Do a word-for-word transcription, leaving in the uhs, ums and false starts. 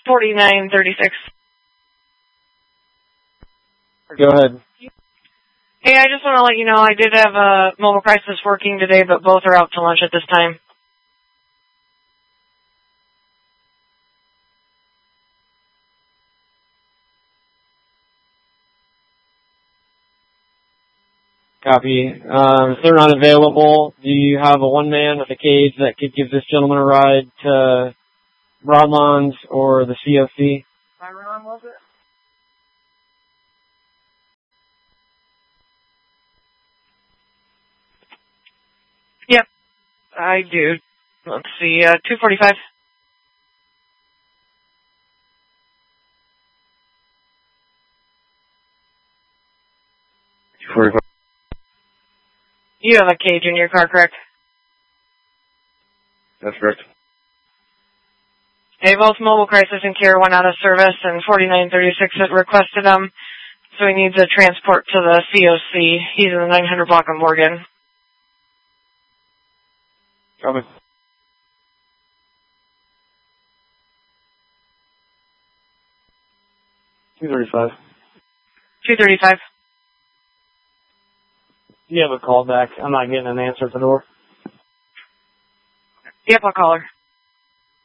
forty-nine thirty-six. Go ahead. Hey, I just want to let you know I did have a mobile crisis working today, but both are out to lunch at this time. Copy. Um, if they're not available, do you have a one-man with a cage that could give this gentleman a ride to Broadlawns or the C O C? Byron, was it? Yep, I do. Let's see, uh, two forty-five. two forty-five. You have a cage in your car, correct? That's correct. Okay, both mobile crisis and care went out of service, and forty-nine thirty-six had requested them, so he needs a transport to the C O C. He's in the nine hundred block of Morgan. Copy. two thirty-five. two thirty-five. You have a call back. I'm not getting an answer at the door. Yep, I'll call her.